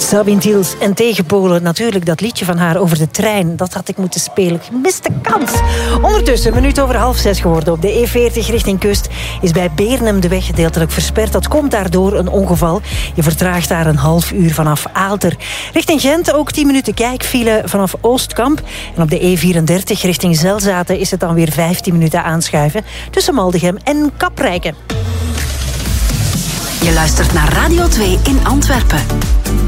Sabine Tiels en Tegenpolen. Natuurlijk dat liedje van haar over de trein. Dat had ik moeten spelen. Gemiste kans. Ondertussen, 5:15 geworden. Op de E40 richting kust is bij Beernem de weg gedeeltelijk versperd. Dat komt daardoor een ongeval. Je vertraagt daar een half uur vanaf Aalter. Richting Gent ook 10 minuten kijkfile vanaf Oostkamp. En op de E34 richting Zelzaten is het dan weer 15 minuten aanschuiven. Tussen Maldegem en Kaprijke. Je luistert naar Radio 2 in Antwerpen.